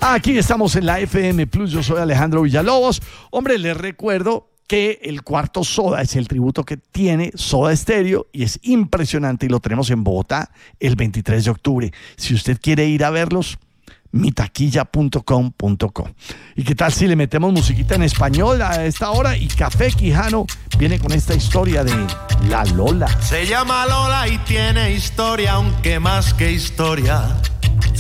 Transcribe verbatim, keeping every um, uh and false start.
Aquí estamos en la F M Plus, yo soy Alejandro Villalobos. Hombre, les recuerdo que el Cuarto Soda es el tributo que tiene Soda Stereo y es impresionante y lo tenemos en Bogotá el veintitrés de octubre. Si usted quiere ir a verlos, mi taquilla punto com punto co. ¿Y qué tal si le metemos musiquita en español a esta hora? Y Café Quijano viene con esta historia de La Lola. Se llama Lola y tiene historia, aunque más que historia